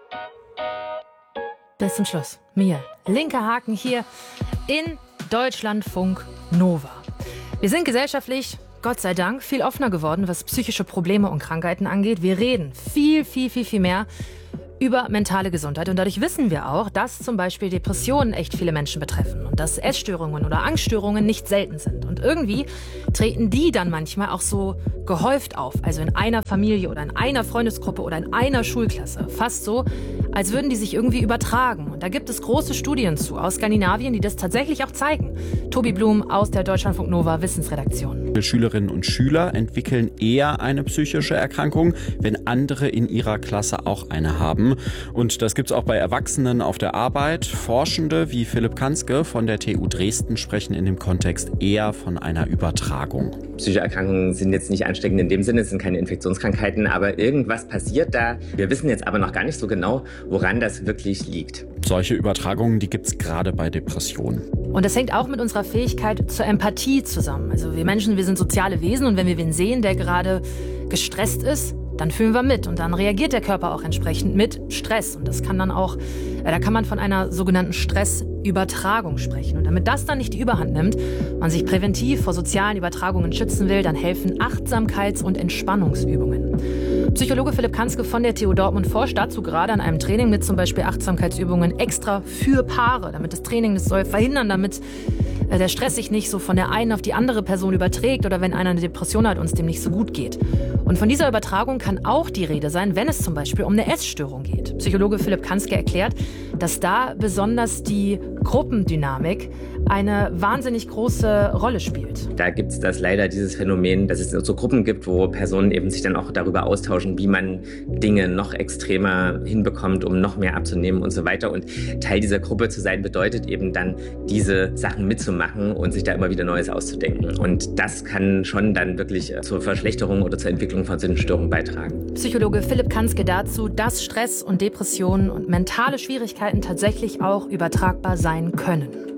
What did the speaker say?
Bis zum Schluss. Mir. Linker Haken hier in Deutschlandfunk Nova. Wir sind gesellschaftlich, Gott sei Dank, viel offener geworden, was psychische Probleme und Krankheiten angeht. Wir reden viel mehr über mentale Gesundheit. Und dadurch wissen wir auch, dass zum Beispiel Depressionen echt viele Menschen betreffen und dass Essstörungen oder Angststörungen nicht selten sind. Und irgendwie treten die dann manchmal auch so gehäuft auf. Also in einer Familie oder in einer Freundesgruppe oder in einer Schulklasse. Fast so, als würden die sich irgendwie übertragen. Und da gibt es große Studien zu aus Skandinavien, die das tatsächlich auch zeigen. Tobi Blum aus der Deutschlandfunk Nova Wissensredaktion. Schülerinnen und Schüler entwickeln eher eine psychische Erkrankung, wenn andere in ihrer Klasse auch eine haben. Und das gibt es auch bei Erwachsenen auf der Arbeit. Forschende wie Philipp Kanzke von der TU Dresden sprechen in dem Kontext eher von einer Übertragung. Psychische Erkrankungen sind jetzt nicht ansteckend in dem Sinne, es sind keine Infektionskrankheiten, aber irgendwas passiert da. Wir wissen jetzt aber noch gar nicht so genau, woran das wirklich liegt. Solche Übertragungen, die gibt es gerade bei Depressionen. Und das hängt auch mit unserer Fähigkeit zur Empathie zusammen. Also wir Menschen, wir sind soziale Wesen und wenn wir wen sehen, der gerade gestresst ist, dann fühlen wir mit und dann reagiert der Körper auch entsprechend mit Stress. Und das kann dann auch, da kann man von einer sogenannten Stressübertragung sprechen. Und damit das dann nicht die Überhand nimmt, man sich präventiv vor sozialen Übertragungen schützen will, dann helfen Achtsamkeits- und Entspannungsübungen. Psychologe Philipp Kanzke von der TU Dortmund forscht dazu gerade an einem Training mit zum Beispiel Achtsamkeitsübungen extra für Paare, damit das Training das soll verhindern, damit der Stress sich nicht so von der einen auf die andere Person überträgt oder wenn einer eine Depression hat und es dem nicht so gut geht. Und von dieser Übertragung kann auch die Rede sein, wenn es zum Beispiel um eine Essstörung geht. Psychologe Philipp Kanzke erklärt, dass da besonders die Gruppendynamik eine wahnsinnig große Rolle spielt. Da gibt es leider dieses Phänomen, dass es so Gruppen gibt, wo Personen eben sich dann auch darüber austauschen, wie man Dinge noch extremer hinbekommt, um noch mehr abzunehmen und so weiter. Und Teil dieser Gruppe zu sein bedeutet eben dann, diese Sachen mitzumachen und sich da immer wieder Neues auszudenken. Und das kann schon dann wirklich zur Verschlechterung oder zur Entwicklung von Sinnstörungen beitragen. Psychologe Philipp Kanzke dazu, dass Stress und Depressionen und mentale Schwierigkeiten tatsächlich auch übertragbar sein können.